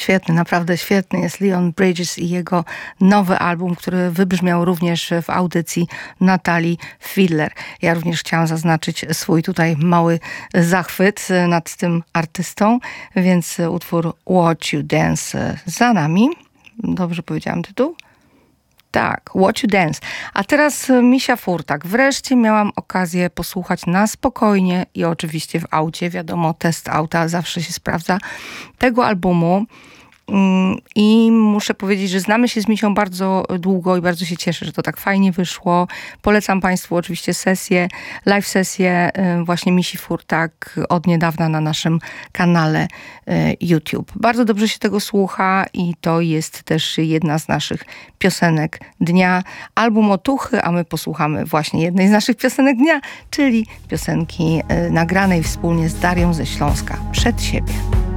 Świetny, naprawdę świetny jest Leon Bridges i jego nowy album, który wybrzmiał również w audycji Natalii Fiedler. Ja również chciałam zaznaczyć swój tutaj mały zachwyt nad tym artystą, więc utwór Watch You Dance za nami. Dobrze powiedziałam tytuł? Tak, Watch You Dance. A teraz Misia Furtak. Wreszcie miałam okazję posłuchać na spokojnie i oczywiście w aucie. Wiadomo, test auta zawsze się sprawdza. Tego albumu. I muszę powiedzieć, że znamy się z Misią bardzo długo i bardzo się cieszę, że to tak fajnie wyszło. Polecam Państwu oczywiście sesję, live sesję właśnie Misi Furtak od niedawna na naszym kanale YouTube. Bardzo dobrze się tego słucha i to jest też jedna z naszych piosenek dnia. Album Otuchy, a my posłuchamy właśnie jednej z naszych piosenek dnia, czyli piosenki nagranej wspólnie z Darią ze Śląska, Przed siebie.